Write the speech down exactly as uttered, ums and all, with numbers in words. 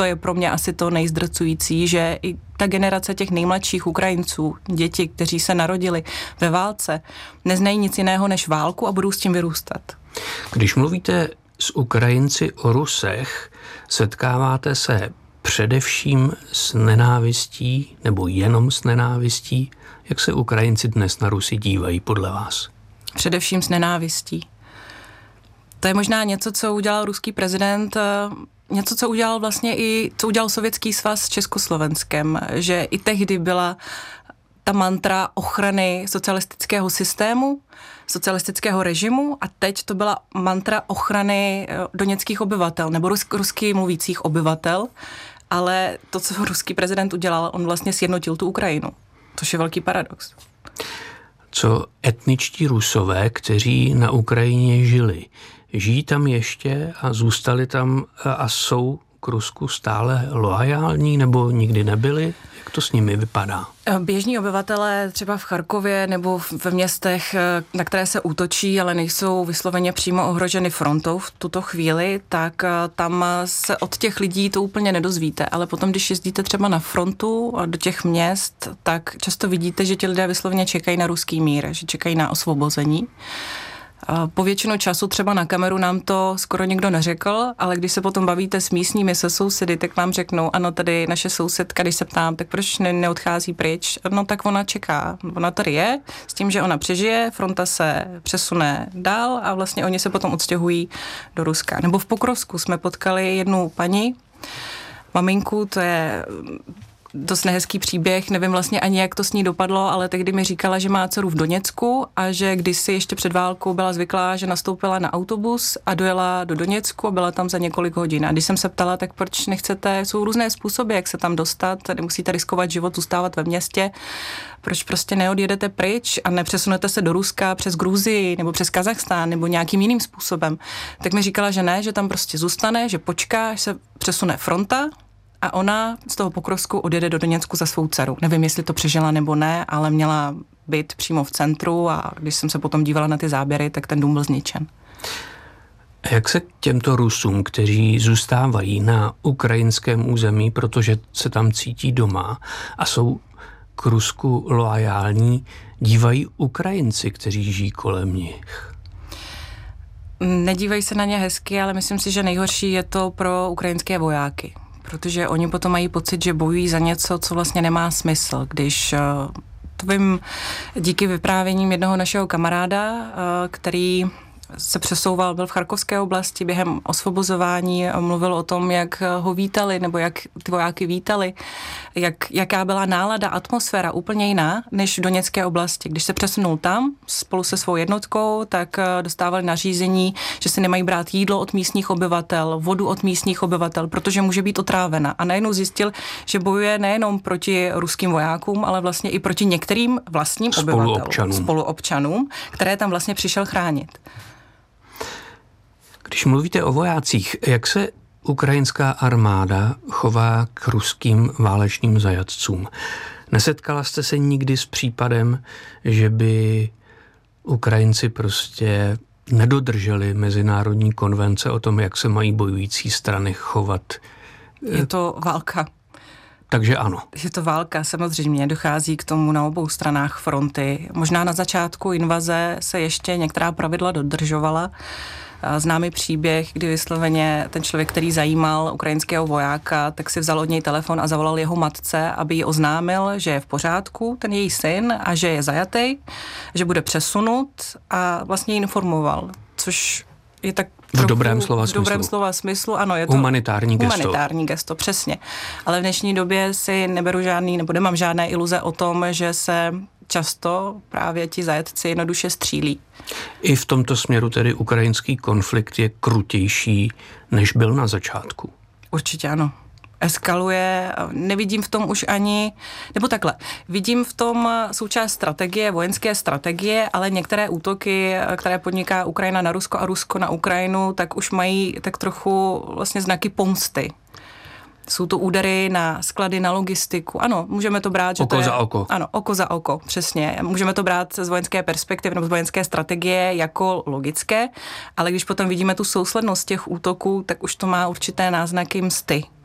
to je pro mě asi to nejzdrcující, že i ta generace těch nejmladších Ukrajinců, děti, kteří se narodili ve válce, neznají nic jiného než válku a budou s tím vyrůstat. Když mluvíte s Ukrajinci o Rusech, setkáváte se především s nenávistí nebo jenom s nenávistí? Jak se Ukrajinci dnes na Rusy dívají podle vás? Především s nenávistí. To je možná něco, co udělal ruský prezident, něco, co udělal vlastně i, co udělal Sovětský svaz s Československem, že i tehdy byla ta mantra ochrany socialistického systému, socialistického režimu a teď to byla mantra ochrany doněckých obyvatel nebo rusk, rusky mluvících obyvatel, ale to, co ruský prezident udělal, on vlastně sjednotil tu Ukrajinu, což je velký paradox. Co etničtí Rusové, kteří na Ukrajině žili, žijí tam ještě a zůstali tam a jsou k Rusku stále loajální nebo nikdy nebyli? Jak to s nimi vypadá? Běžní obyvatelé třeba v Charkově nebo ve městech, na které se útočí, ale nejsou vysloveně přímo ohroženy frontou v tuto chvíli, tak tam se od těch lidí to úplně nedozvíte. Ale potom, když jezdíte třeba na frontu do těch měst, tak často vidíte, že ti lidé vysloveně čekají na ruský mír, že čekají na osvobození. Po většinu času třeba na kameru nám to skoro nikdo neřekl, ale když se potom bavíte s místními, se sousedy, tak vám řeknou, ano, tady naše sousedka, když se ptám, tak proč ne, neodchází pryč? No tak ona čeká. Ona tady je, s tím, že ona přežije, fronta se přesune dál a vlastně oni se potom odstěhují do Ruska. Nebo v Pokrovsku jsme potkali jednu paní, maminku, to je dost nehezký příběh, nevím vlastně ani, jak to s ní dopadlo, ale tehdy mi říkala, že má dceru v Doněcku a že kdysi ještě před válkou byla zvyklá, že nastoupila na autobus a dojela do Doněcku a byla tam za několik hodin. A když jsem se ptala, tak proč nechcete, jsou různé způsoby, jak se tam dostat, nemusíte riskovat život, zůstávat ve městě, proč prostě neodjedete pryč a nepřesunete se do Ruska přes Gruzii nebo přes Kazachstán nebo nějakým jiným způsobem. Tak mi říkala, že ne, že tam prostě zůstane, že počká, až se přesune fronta, a ona z toho Pokrovsku odjede do Doněcku za svou dceru. Nevím, jestli to přežila nebo ne, ale měla byt přímo v centru a když jsem se potom dívala na ty záběry, tak ten dům byl zničen. Jak se k těmto Rusům, kteří zůstávají na ukrajinském území, protože se tam cítí doma a jsou k Rusku loajální, dívají Ukrajinci, kteří žijí kolem nich? Nedívají se na ně hezky, ale myslím si, že nejhorší je to pro ukrajinské vojáky. Protože oni potom mají pocit, že bojují za něco, co vlastně nemá smysl. Když to vím díky vyprávěním jednoho našeho kamaráda, který se přesouval, byl v Charkovské oblasti během osvobozování, mluvil o tom, jak ho vítali, nebo jak ty vojáky vítali, jak, jaká byla nálada, atmosféra úplně jiná, než v Doněcké oblasti. Když se přesunul tam spolu se svou jednotkou, tak dostávali nařízení, že si nemají brát jídlo od místních obyvatel, vodu od místních obyvatel, protože může být otrávena. A najednou zjistil, že bojuje nejenom proti ruským vojákům, ale vlastně i proti některým vlastním obyvatelům, spoluobčanům, které tam vlastně přišel chránit. Když mluvíte o vojácích, jak se ukrajinská armáda chová k ruským válečným zajatcům? Nesetkala jste se nikdy s případem, že by Ukrajinci prostě nedodrželi mezinárodní konvence o tom, jak se mají bojující strany chovat? Je to válka. Takže ano. Je to válka, samozřejmě, dochází k tomu na obou stranách fronty. Možná na začátku invaze se ještě některá pravidla dodržovala. Známý příběh, kdy vysloveně ten člověk, který zajímal ukrajinského vojáka, tak si vzal od něj telefon a zavolal jeho matce, aby jí oznámil, že je v pořádku ten její syn a že je zajatý, že bude přesunut a vlastně ji informoval, což je tak v dobrém slova v smyslu. V dobrém slova smyslu, ano. Je to humanitární gesto. Humanitární gesto, přesně. Ale v dnešní době si neberu žádný, nebo nemám žádné iluze o tom, že se často právě ti zajetci jednoduše střílí. I v tomto směru tedy ukrajinský konflikt je krutější, než byl na začátku. Určitě ano. Eskaluje, nevidím v tom už ani, nebo takhle, vidím v tom součást strategie, vojenské strategie, ale některé útoky, které podniká Ukrajina na Rusko a Rusko na Ukrajinu, tak už mají tak trochu vlastně znaky pomsty. Jsou to údery na sklady, na logistiku. Ano, můžeme to brát, že oko to je... za oko. Ano, oko za oko, přesně. Můžeme to brát z vojenské perspektivy nebo z vojenské strategie jako logické, ale když potom vidíme tu souslednost těch útoků, tak už to má určité náznaky msty.